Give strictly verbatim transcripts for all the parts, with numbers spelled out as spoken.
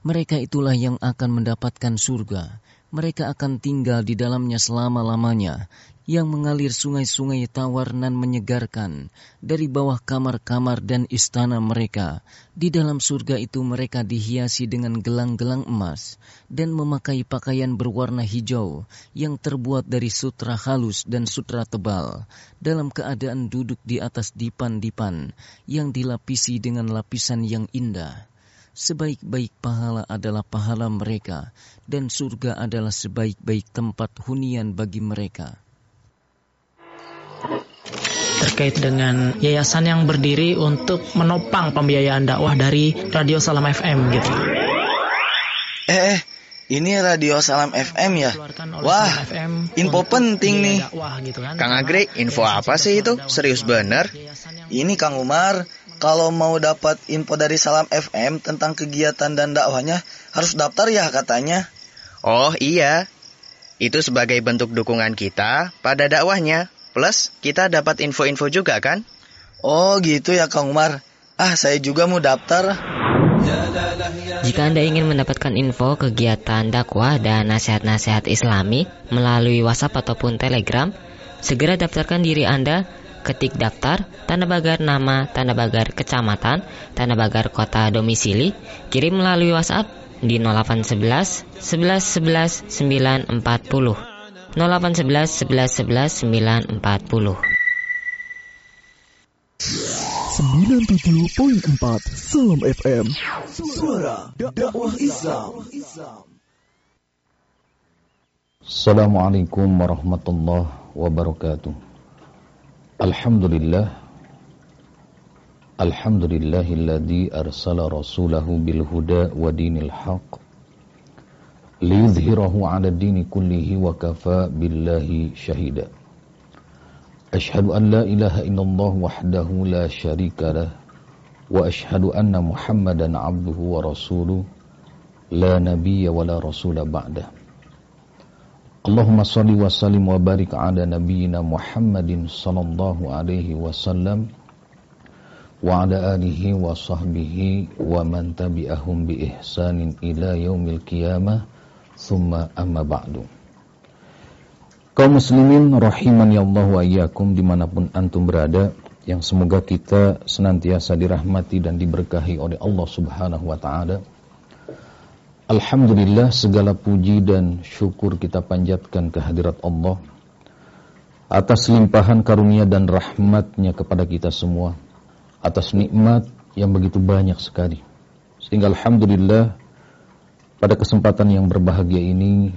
Mereka itulah yang akan mendapatkan surga. Mereka akan tinggal di dalamnya selama-lamanya, yang mengalir sungai-sungai tawar nan menyegarkan dari bawah kamar-kamar dan istana mereka. Di dalam surga itu mereka dihiasi dengan gelang-gelang emas dan memakai pakaian berwarna hijau yang terbuat dari sutra halus dan sutra tebal, dalam keadaan duduk di atas dipan-dipan yang dilapisi dengan lapisan yang indah. Sebaik-baik pahala adalah pahala mereka, dan surga adalah sebaik-baik tempat hunian bagi mereka. Terkait dengan yayasan yang berdiri untuk menopang pembiayaan dakwah dari Radio Salam F M gitu. Eh, ini Radio Salam F M ya? Wah, info penting nih. Kang Agri, info apa sih itu? Serius bener? Ini Kang Umar, kalau mau dapat info dari Salam F M tentang kegiatan dan dakwahnya, harus daftar ya katanya. Oh iya, itu sebagai bentuk dukungan kita pada dakwahnya. Plus, kita dapat info-info juga kan? Oh gitu ya Kang Umar. Ah, saya juga mau daftar. Jika Anda ingin mendapatkan info kegiatan dakwah dan nasihat-nasihat Islami melalui WhatsApp ataupun Telegram, segera daftarkan diri Anda. Ketik daftar, tanda pagar nama, tanda pagar kecamatan, tanda pagar kota domisili, kirim melalui WhatsApp di nol delapan satu satu, sebelas sebelas, sembilan empat nol, nol delapan satu satu, sebelas sebelas, sembilan empat nol. sembilan puluh tujuh koma empat Salam F M, suara dakwah Islam. Assalamualaikum warahmatullahi wabarakatuh. Alhamdulillah Alhamdulillahilladzi arsala rasulahu bil huda wa dinil haq liyudhhirahu 'ala dini kullihi wa kafa billahi syahida. Ashhadu an la ilaha illallah wahdahu la syarika lah wa ashhadu anna Muhammadan 'abduhu wa rasuluh la nabiyya wa la rasula ba'dah. Allahumma salli wa sallim wa barik ala nabiyyina Muhammadin sallallahu alaihi wasallam wa ala alihi wa sahbihi wa man tabi'ahum bi ihsanin ila yaumil qiyamah thumma amma ba'du. Kaum muslimin rahimani Allah wa iyyakum dimanapun antum berada, yang semoga kita senantiasa dirahmati dan diberkahi oleh Allah Subhanahu wa ta'ala. Alhamdulillah, segala puji dan syukur kita panjatkan kehadirat Allah atas limpahan karunia dan rahmatnya kepada kita semua, atas nikmat yang begitu banyak sekali. Sehingga Alhamdulillah, pada kesempatan yang berbahagia ini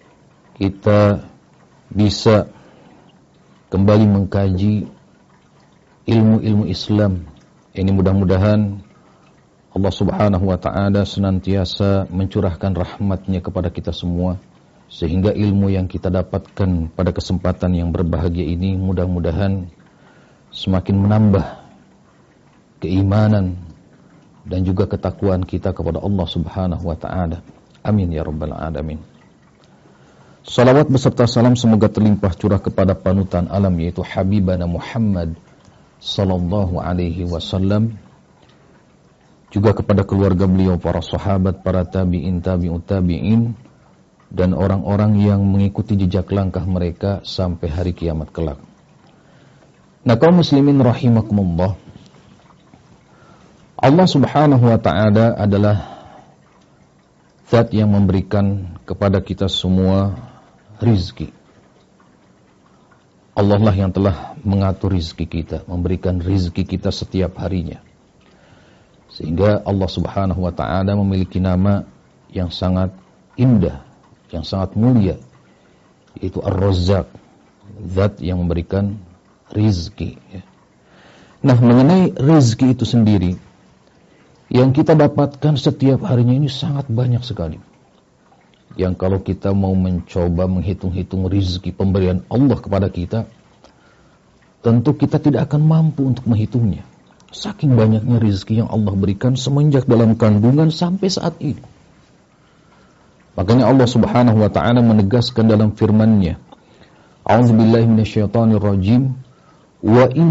kita bisa kembali mengkaji ilmu-ilmu Islam. Ini mudah-mudahan Allah Subhanahu wa ta'ala senantiasa mencurahkan rahmatnya kepada kita semua, sehingga ilmu yang kita dapatkan pada kesempatan yang berbahagia ini mudah-mudahan semakin menambah keimanan dan juga ketakwaan kita kepada Allah Subhanahu wa ta'ala. Amin ya rabbal alamin. Salawat beserta salam semoga terlimpah curah kepada panutan alam, yaitu Habibana Muhammad sallallahu alaihi wasallam, juga kepada keluarga beliau, para sahabat, para tabi'in, tabi'ut tabi'in, dan orang-orang yang mengikuti jejak langkah mereka sampai hari kiamat kelak. Nah, kaum muslimin rahimakumullah, Allah Subhanahu wa ta'ala adalah Zat yang memberikan kepada kita semua rizki. Allah lah yang telah mengatur rizki kita, memberikan rizki kita setiap harinya. Sehingga Allah Subhanahu wa ta'ala memiliki nama yang sangat indah, yang sangat mulia, yaitu Ar-Razzaq, Zat yang memberikan rizki. Nah, mengenai rizki itu sendiri, yang kita dapatkan setiap harinya ini sangat banyak sekali. Yang kalau kita mau mencoba menghitung-hitung rizki pemberian Allah kepada kita, tentu kita tidak akan mampu untuk menghitungnya. Saking banyaknya rizki yang Allah berikan semenjak dalam kandungan sampai saat ini. Makanya Allah Subhanahu wa ta'ala menegaskan dalam firman-Nya, A'udzubillahi minasyaitonirrajim, wa in